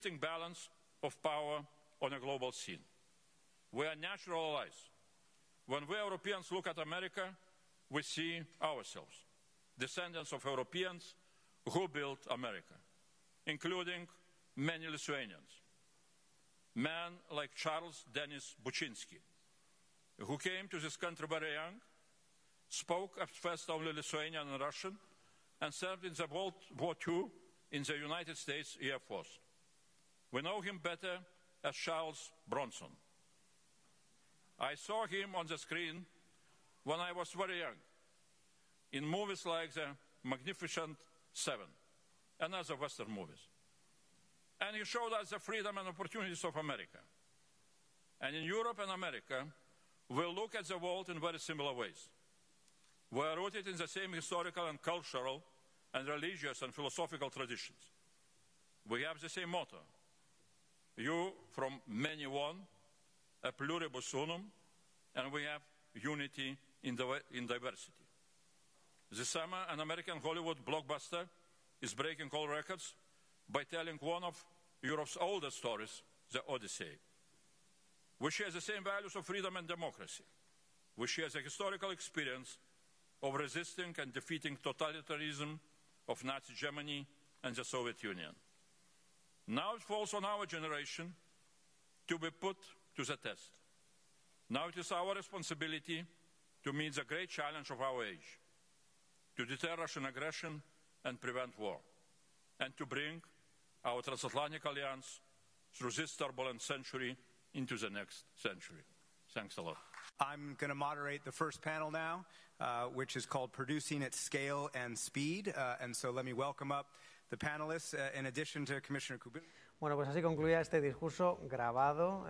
balance of power on a global scene. We are natural allies. When we Europeans look at America, we see ourselves, descendants of Europeans who built America, including many Lithuanians. Men like Charles Denis Buczynski, who came to this country very young, spoke at first only Lithuanian and Russian, and served in the World War II in the United States Air Force. We know him better as Charles Bronson. I saw him on the screen when I was very young, in movies like The Magnificent Seven and other Western movies. And he showed us the freedom and opportunities of America. And in Europe and America, we look at the world in very similar ways. We are rooted in the same historical and cultural and religious and philosophical traditions. We have the same motto: you from many one, a pluribus unum, and we have unity in diversity. This summer, an American Hollywood blockbuster is breaking all records by telling one of Europe's oldest stories, the Odyssey. We share the same values of freedom and democracy. We share the historical experience of resisting and defeating totalitarianism of Nazi Germany and the Soviet Union. Now it falls on our generation to be put to the test. Now it is our responsibility to meet the great challenge of our age, to deter Russian aggression and prevent war, and to bring our transatlantic alliance through this turbulent century into the next century. Thanks a lot. I'm going to moderate the first panel now, which is called Producing at Scale and Speed. And so let me welcome up the panelists, in addition to Commissioner Kubilius. Bueno, pues así concluía este discurso grabado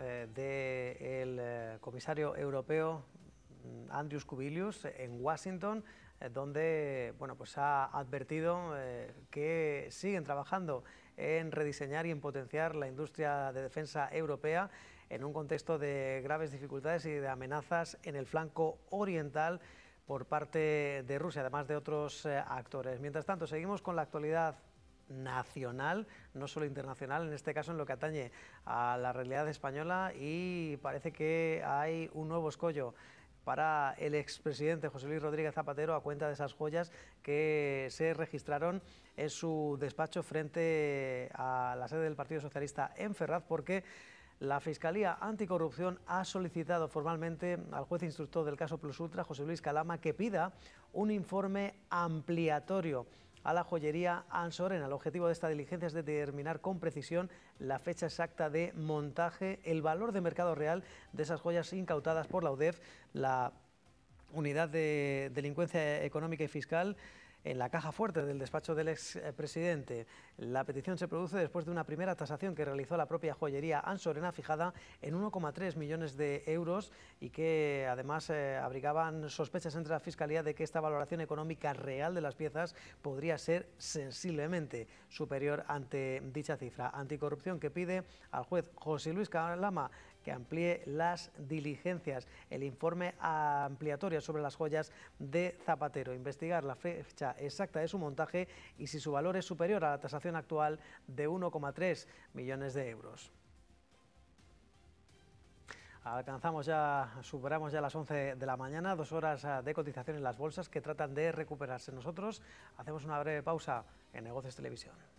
del comisario europeo Andrius Kubilius en Washington, donde bueno, pues ha advertido que siguen trabajando en rediseñar y en potenciar la industria de defensa europea en un contexto de graves dificultades y de amenazas en el flanco oriental por parte de Rusia, además de otros actores. Mientras tanto, seguimos con la actualidad nacional, no solo internacional, en este caso en lo que atañe a la realidad española, y parece que hay un nuevo escollo para el expresidente José Luis Rodríguez Zapatero a cuenta de esas joyas que se registraron en su despacho frente a la sede del Partido Socialista en Ferraz, porque la Fiscalía Anticorrupción ha solicitado formalmente al juez instructor del caso Plus Ultra, José Luis Calama, que pida un informe ampliatorio a la joyería Ansorena. El objetivo de esta diligencia es determinar con precisión la fecha exacta de montaje, el valor de mercado real de esas joyas incautadas por la UDEF, la Unidad de Delincuencia Económica y Fiscal, en la caja fuerte del despacho del expresidente. La petición se produce después de una primera tasación que realizó la propia joyería Ansorena, fijada en 1,3 millones de euros, y que además abrigaban sospechas entre la Fiscalía de que esta valoración económica real de las piezas podría ser sensiblemente superior ante dicha cifra. Anticorrupción que pide al juez José Luis Calama que amplíe las diligencias, el informe ampliatorio sobre las joyas de Zapatero, investigar la fecha exacta de su montaje y si su valor es superior a la tasación actual de 1,3 millones de euros. Superamos ya las 11 de la mañana, 2 horas de cotización en las bolsas que tratan de recuperarse. Nosotros hacemos una breve pausa en Negocios Televisión.